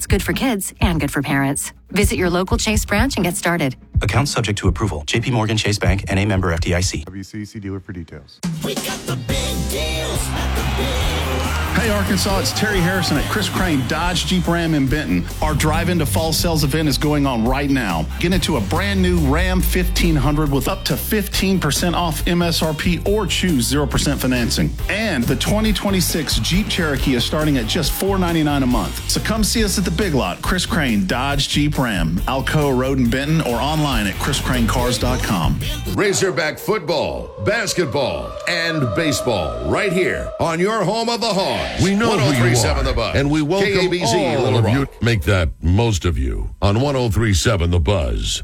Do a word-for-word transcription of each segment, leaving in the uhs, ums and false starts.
It's good for kids and good for parents. Visit your local Chase branch and get started. Account subject to approval. J P Morgan Chase Bank, N A member F D I C. W C C dealer for details. We got the big deals at the big. Hey, Arkansas, it's Terry Harrison at Chris Crane Dodge Jeep Ram in Benton. Our Drive Into Fall Sales event is going on right now. Get into a brand new Ram fifteen hundred with up to fifteen percent off M S R P or choose zero percent financing. And the twenty twenty-six Jeep Cherokee is starting at just four ninety-nine a month. So come see us at the Big Lot, Chris Crane Dodge Jeep Ram, Alcoa Road in Benton, or online at chris crane cars dot com. Razorback football, basketball, and baseball right here on your home of the Hogs. We know who you are, The Buzz. and we welcome K A B Z, all Little of Rock. you. Make that most of you on one oh three point seven The Buzz.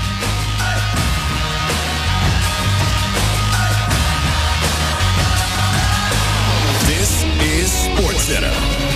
This is SportsCenter.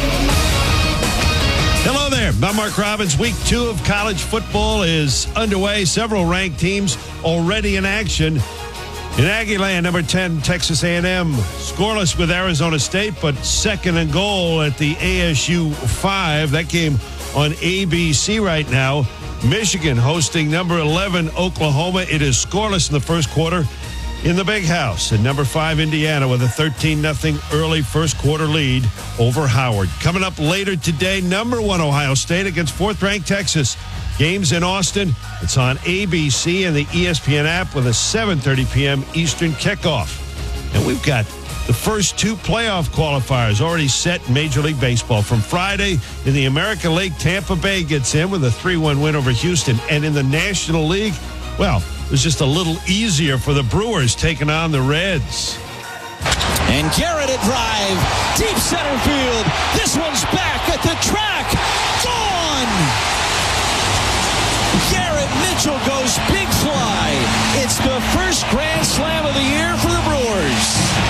Hello there. I'm Mark Robbins. Week two of college football is underway. Several ranked teams already in action. In Aggieland, number ten, Texas A and M, scoreless with Arizona State, but second and goal at the A S U five. That game on A B C right now. Michigan hosting number eleven, Oklahoma. It is scoreless in the first quarter in the Big House. And number five, Indiana, with a thirteen nothing early first quarter lead over Howard. Coming up later today, number one, Ohio State against fourth-ranked Texas. Games in Austin. It's on A B C and the E S P N app with a seven thirty p.m. Eastern kickoff. And we've got the first two playoff qualifiers already set in Major League Baseball. From Friday in the American League, Tampa Bay gets in with a three one win over Houston. And in the National League, well, it was just a little easier for the Brewers taking on the Reds. And Garrett a drive, deep center field. This one's back at the track. Gone! Garrett Mitchell goes big fly. It's the first grand slam of the year for the Brewers.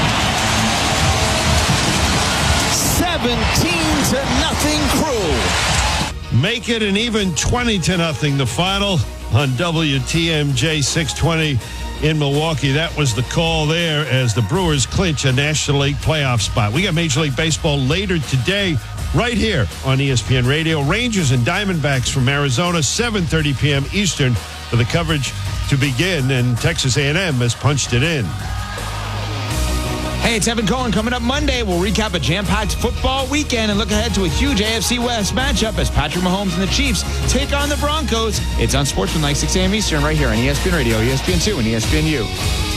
seventeen to nothing Crew. Make it an even twenty to nothing. The final on W T M J six twenty in Milwaukee. That was the call there as the Brewers clinch a National League playoff spot. We got Major League Baseball later today right here on E S P N Radio. Rangers and Diamondbacks from Arizona, seven thirty p.m. Eastern for the coverage to begin, and Texas A and M has punched it in. Hey, it's Evan Cohen. Coming up Monday, we'll recap a jam-packed football weekend and look ahead to a huge A F C West matchup as Patrick Mahomes and the Chiefs take on the Broncos. It's on Sportsman like six a.m. Eastern right here on E S P N Radio, E S P N two, and E S P N U.